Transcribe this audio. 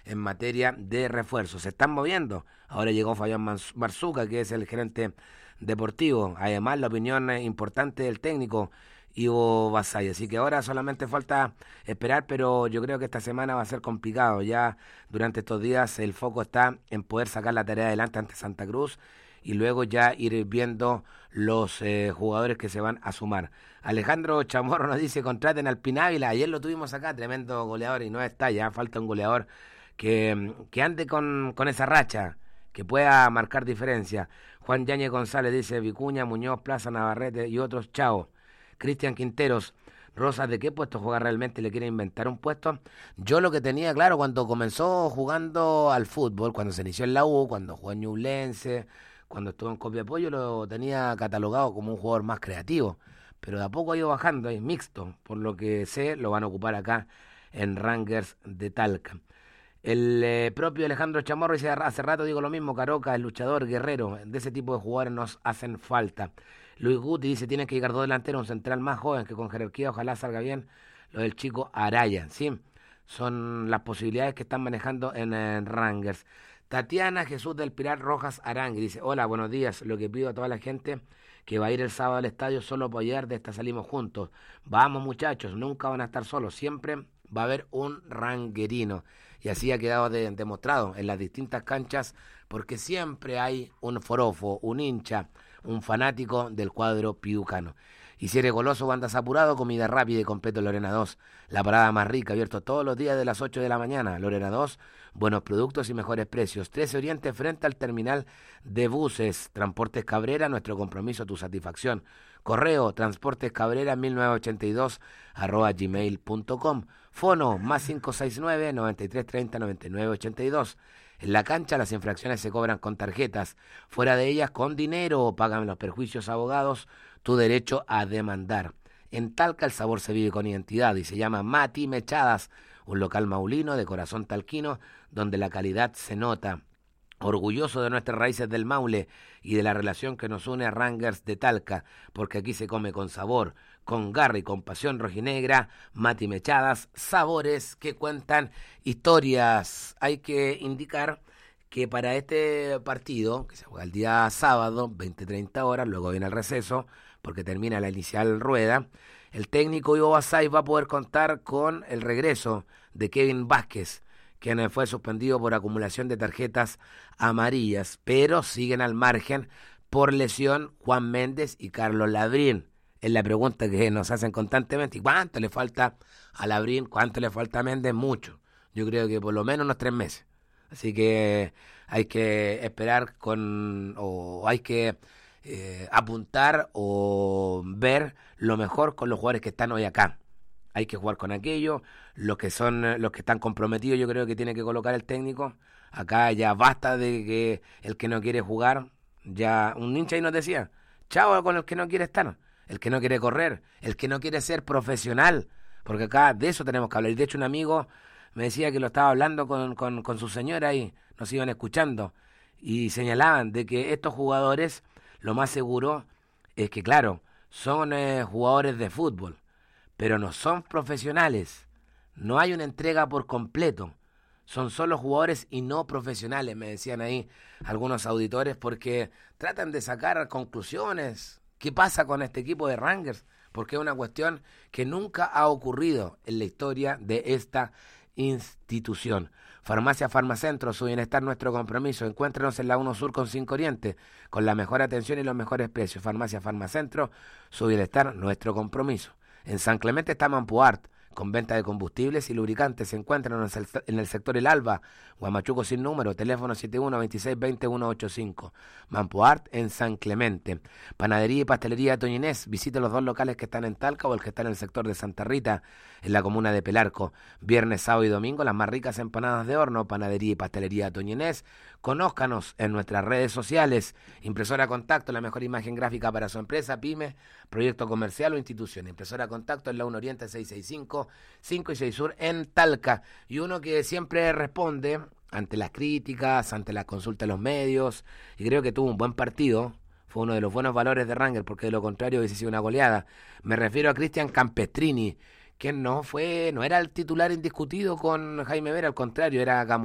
en materia de refuerzos. Se están moviendo. Ahora llegó Fabián Marzuca, que es el gerente deportivo. Además, la opinión importante del técnico Ivo Basay. Así que ahora solamente falta esperar, pero yo creo que esta semana va a ser complicado. Ya durante estos días el foco está en poder sacar la tarea adelante ante Santa Cruz y luego ya ir viendo los jugadores que se van a sumar. Alejandro Chamorro nos dice, contraten al Pinávila. Ayer lo tuvimos acá, tremendo goleador, y no está, ya falta un goleador que ande con esa racha, que pueda marcar diferencia. Juan Yañez González dice, Vicuña, Muñoz, Plaza, Navarrete y otros, chao. Cristian Quinteros, Rosas, ¿de qué puesto juega realmente? ¿Le quiere inventar un puesto? Yo lo que tenía claro cuando comenzó jugando al fútbol, cuando se inició en la U, cuando jugó en Ñublense, cuando estuvo en Copiapó, yo lo tenía catalogado como un jugador más creativo, pero de a poco ha ido bajando, es mixto, por lo que sé, lo van a ocupar acá en Rangers de Talca. El propio Alejandro Chamorro dice, hace rato digo lo mismo, Caroca, el luchador, guerrero, de ese tipo de jugadores nos hacen falta. Luis Guti dice, tienen que llegar dos delanteros, un central más joven que con jerarquía, ojalá salga bien lo del chico Araya, ¿sí? Son las posibilidades que están manejando en Rangers. Tatiana Jesús del Pilar Rojas Arangui dice, hola, buenos días, lo que pido a toda la gente que va a ir el sábado al estadio solo para apoyar, de esta salimos juntos. Vamos muchachos, nunca van a estar solos, siempre va a haber un ranguerino. Y así ha quedado demostrado en las distintas canchas, porque siempre hay un forofo, un hincha, un fanático del cuadro piucano. Y si eres goloso o andas apurado, comida rápida y completo Lorena 2. La parada más rica, abierto todos los días de las 8 de la mañana. Lorena 2, buenos productos y mejores precios. 13 Oriente frente al terminal de buses. Transportes Cabrera, nuestro compromiso, tu satisfacción. Correo, transportescabrera1982 @gmail.com. Fono, más 569-9330-9982. En la cancha las infracciones se cobran con tarjetas. Fuera de ellas, con dinero. Pagan los perjuicios abogados. Tu derecho a demandar. En Talca el sabor se vive con identidad y se llama Mati Mechadas, un local maulino de corazón talquino donde la calidad se nota. Orgulloso de nuestras raíces del Maule y de la relación que nos une a Rangers de Talca, porque aquí se come con sabor, con garra y con pasión rojinegra. Mati Mechadas, sabores que cuentan historias. Hay que indicar que para este partido, que se juega el día sábado, 20:30 horas, luego viene el receso, porque termina la inicial rueda, el técnico Ivo Basay va a poder contar con el regreso de Kevin Vázquez, quien fue suspendido por acumulación de tarjetas amarillas, pero siguen al margen por lesión Juan Méndez y Carlos Labrín. Es la pregunta que nos hacen constantemente. ¿Y cuánto le falta a Labrín? ¿Cuánto le falta a Méndez? Mucho. Yo creo que por lo menos unos 3 meses. Así que hay que esperar o hay que apuntar o ver lo mejor con los jugadores que están hoy acá. Hay que jugar con aquello, los que están comprometidos, yo creo que tiene que colocar el técnico. Acá ya basta de que el que no quiere jugar, ya un hincha ahí nos decía, chao con el que no quiere estar, el que no quiere correr, el que no quiere ser profesional, porque acá de eso tenemos que hablar. Y de hecho un amigo me decía que lo estaba hablando con su señora y nos iban escuchando y señalaban de que estos jugadores, lo más seguro es que, claro, son jugadores de fútbol, pero no son profesionales. No hay una entrega por completo. Son solo jugadores y no profesionales, me decían ahí algunos auditores, porque tratan de sacar conclusiones. ¿Qué pasa con este equipo de Rangers? Porque es una cuestión que nunca ha ocurrido en la historia de esta institución. Farmacia Farmacentro, su bienestar, nuestro compromiso. Encuéntrenos en la 1 Sur con 5 Oriente, con la mejor atención y los mejores precios. Farmacia Farmacentro, su bienestar, nuestro compromiso. En San Clemente está Mampuart, con venta de combustibles y lubricantes. Se encuentran en el sector El Alba, Huamachuco sin número, teléfono 712620-185. Mampuart en San Clemente. Panadería y pastelería Toñinés. Visite los 2 locales que están en Talca o el que está en el sector de Santa Rita, en la comuna de Pelarco. Viernes, sábado y domingo, las más ricas empanadas de horno. Panadería y pastelería Toñinés. Conózcanos en nuestras redes sociales. Impresora Contacto, la mejor imagen gráfica para su empresa, pyme, proyecto comercial o institución. Impresora Contacto en la 1 Oriente 665, 5 y 6 Sur en Talca. Y uno que siempre responde ante las críticas, ante las consultas de los medios, y creo que tuvo un buen partido. Fue uno de los buenos valores de Rangers, porque de lo contrario hubiese sido una goleada. Me refiero a Cristian Campestrini, que no era el titular indiscutido con Jaime Vera, al contrario, era